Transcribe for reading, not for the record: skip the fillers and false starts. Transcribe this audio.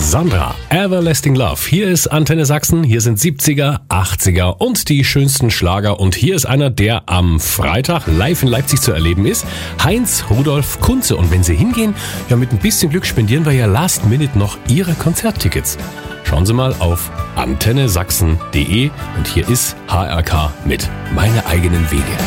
Sandra, Everlasting Love. Hier ist Antenne Sachsen, hier sind 70er, 80er und die schönsten Schlager. Und hier ist einer, der am Freitag live in Leipzig zu erleben ist. Heinz Rudolf Kunze. Und wenn Sie hingehen, ja, mit ein bisschen Glück spendieren wir ja last minute noch Ihre Konzerttickets. Schauen Sie mal auf antennesachsen.de und hier ist HRK mit Meine eigenen Wege.